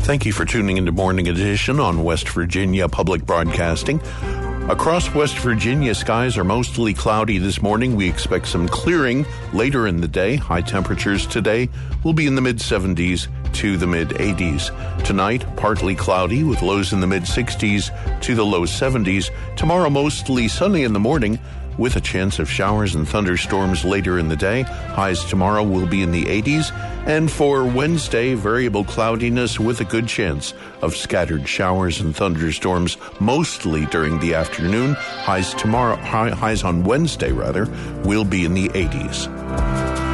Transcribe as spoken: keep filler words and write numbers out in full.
Thank you for tuning into Morning Edition on West Virginia Public Broadcasting. Across West Virginia, skies are mostly cloudy this morning. We expect some clearing later in the day. High temperatures today will be in the mid seventies to the mid eighties. Tonight, partly cloudy with lows in the mid sixties to the low seventies. Tomorrow, mostly sunny in the morning with a chance of showers and thunderstorms later in the day. Highs tomorrow will be in the eighties. And for Wednesday, variable cloudiness with a good chance of scattered showers and thunderstorms, mostly during the afternoon. Highs tomorrow, high, highs on Wednesday, rather, will be in the eighties.